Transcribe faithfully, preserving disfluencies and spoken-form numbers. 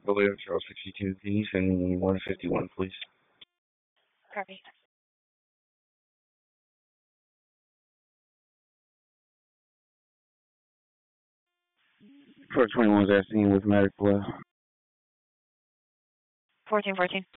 Toledo, Charles sixty-two. Can you send me one fifty-one, please? Copy. four twenty-one is asking with medical. fourteen fourteen.